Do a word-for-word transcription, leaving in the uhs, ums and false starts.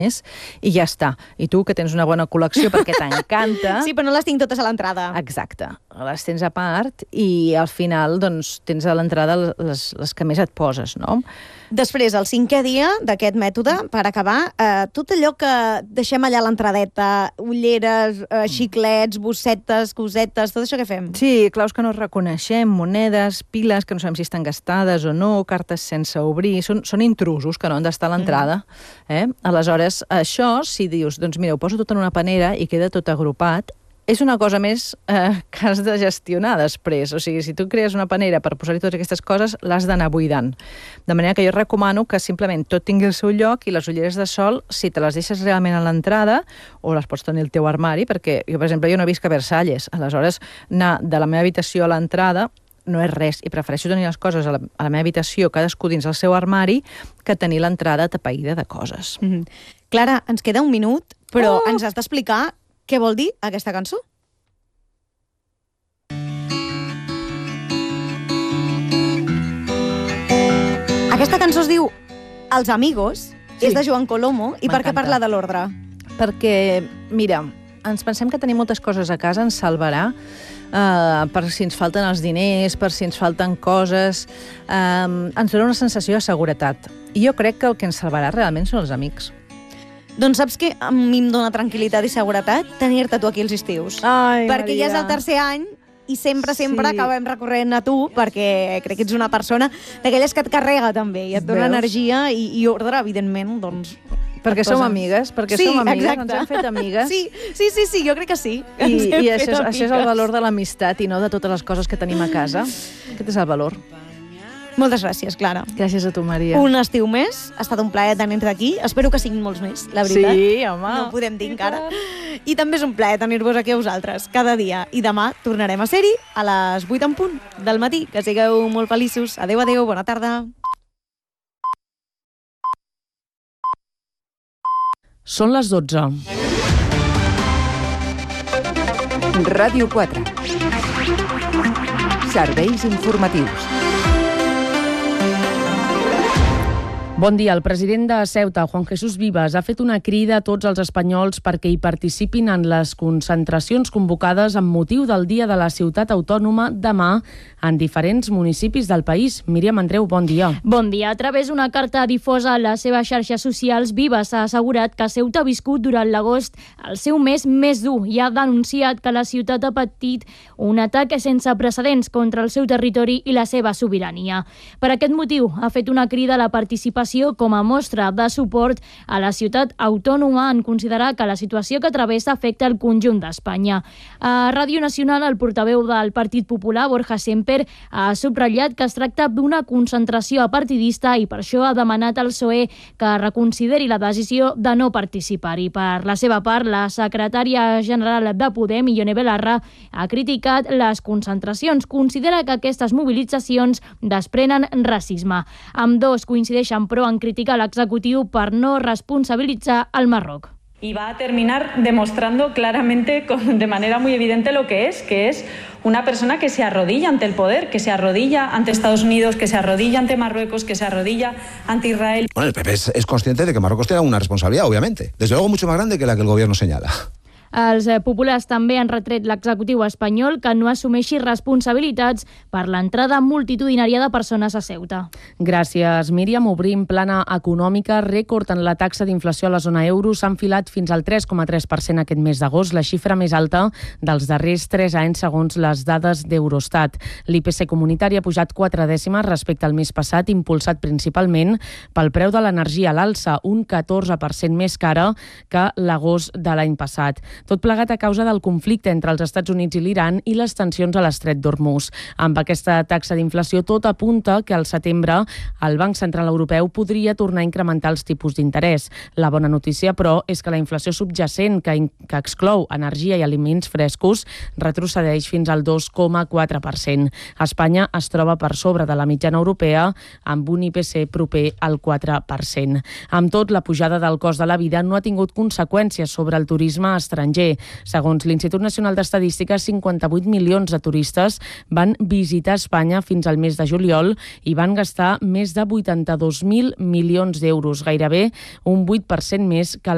i ja està. I tu, que tens una bona col·lecció perquè t'encanta... Sí, però no les tinc totes a l'entrada. Exacte. Les tens a part i al final doncs, tens a l'entrada les, les que més et poses, no? Després, el cinquè dia d'aquest mètode, per acabar, eh, tot allò que deixem allà a l'entradeta, ulleres, eh, xiclets, bossetes, cosetes, tot això que fem? Sí, claus que no reconeixem, monedes, piles que no sabem si estan gastades o no, cartes sense obrir, són, són intrusos que no han d'estar a l'entrada. Eh? Aleshores, això, si dius, doncs mira, ho poso tot en una panera i queda tot agrupat, és una cosa més eh, que has de gestionar després. O sigui, si tu crees una panera per posar-hi totes aquestes coses, l'has d'anar buidant. De manera que jo recomano que simplement tot tingui el seu lloc i les ulleres de sol, si te les deixes realment a l'entrada, o les pots tenir al teu armari, perquè jo, per exemple, jo no visc a Versalles. Aleshores, anar de la meva habitació a l'entrada no és res, i prefereixo tenir les coses a la, a la meva habitació, cadascú dins el seu armari, que tenir l'entrada tapaïda de coses. Mm-hmm. Clara, ens queda un minut, però Oh! ens has d'explicar què vol dir aquesta cançó? Aquesta cançó es diu Els Amigos, Sí. és de Joan Colomo, i per què M'encanta. parla de l'ordre? Perquè, mira, ens pensem que tenir moltes coses a casa ens salvarà, Uh, per si ens falten els diners, per si ens falten coses, uh, ens dona una sensació de seguretat. I jo crec que el que ens salvarà realment són els amics. Doncs saps que a mi em dona tranquil·litat i seguretat tenir-te tu aquí els estius. Ai, perquè ja és el tercer any i sempre, sempre Sí. acabem recorrent a tu, perquè crec que ets una persona d'aquelles que et carrega també i et dona Veus? energia i, i ordre, evidentment, doncs... Perquè et som posa- amigues, perquè Sí, som amigues, exacte. ens hem fet amigues. Sí, sí, sí, sí, jo crec que sí. I, Ens hem i fet això, és, això és el amigues. valor de l'amistat i no de totes les coses que tenim a casa. Aquest és el valor. Moltes gràcies, Clara. Gràcies a tu, Maria. Un estiu més, ha estat un plaer tenir-te aquí. Espero que siguin molts més, la veritat. Sí, home. No ho podem dir encara. I també és un plaer tenir-vos aquí a vosaltres, cada dia. I demà tornarem a ser-hi a les vuit en punt del matí. Que sigueu molt feliços. Adéu, adéu, bona tarda. Són les dotze. Ràdio quatre. Serveis informatius. Bon dia. El president de Ceuta, Juan Jesús Vivas, ha fet una crida a tots els espanyols perquè hi participin en les concentracions convocades amb motiu del Dia de la Ciutat Autònoma demà en diferents municipis del país. Míriam Andreu, bon dia. Bon dia. A través d'una carta difosa a les seves xarxes socials, Vivas ha assegurat que Ceuta ha viscut durant l'agost el seu mes més dur i ha denunciat que la ciutat ha patit un atac sense precedents contra el seu territori i la seva sobirania. Per aquest motiu, ha fet una crida a la participació com a mostra de suport a la ciutat autònoma en considerar que la situació que travessa afecta el conjunt d'Espanya. A Ràdio Nacional, el portaveu del Partit Popular, Borja Semper, ha subratllat que es tracta d'una concentració apartidista i per això ha demanat al P S O E que reconsideri la decisió de no participar-hi. Per la seva part, la secretària general de Podem, Ione Belarra, ha criticat les concentracions. Considera que aquestes mobilitzacions desprenen racisme. Ambdós coincideixen, però, en criticar l'executiu per no responsabilitzar el Marroc. Y va a terminar demostrando claramente, de manera muy evidente, lo que es, que es una persona que se arrodilla ante el poder, que se arrodilla ante Estados Unidos, que se arrodilla ante Marruecos, que se arrodilla ante Israel. Bueno, el P P es, es consciente de que Marruecos tiene una responsabilidad, obviamente. Desde luego mucho más grande que la que el gobierno señala. Els populars també han retret l'executiu espanyol que no assumeixi responsabilitats per l'entrada multitudinària de persones a Ceuta. Gràcies, Míriam. Obrim plana econòmica. Rècord en la taxa d'inflació a la zona euro. S'ha enfilat fins al tres coma tres per cent aquest mes d'agost, la xifra més alta dels darrers tres anys segons les dades d'Eurostat. L'I P C comunitari ha pujat quatre dècimes respecte al mes passat, impulsat principalment pel preu de l'energia a l'alça, un catorze per cent més cara que l'agost de l'any passat. Tot plegat a causa del conflicte entre els Estats Units i l'Iran i les tensions a l'estret d'Hormuz. Amb aquesta taxa d'inflació, tot apunta que al setembre el Banc Central Europeu podria tornar a incrementar els tipus d'interès. La bona notícia, però, és que la inflació subjacent, que, que exclou energia i aliments frescos, retrocedeix fins al dos coma quatre per cent. Espanya es troba per sobre de la mitjana europea, amb un I P C proper al quatre per cent. Amb tot, la pujada del cost de la vida no ha tingut conseqüències sobre el turisme estranger. Segons l'Institut Nacional d'Estadística, cinquanta-vuit milions de turistes van visitar Espanya fins al mes de juliol i van gastar més de vuitanta-dos mil milions d'euros, gairebé un vuit per cent més que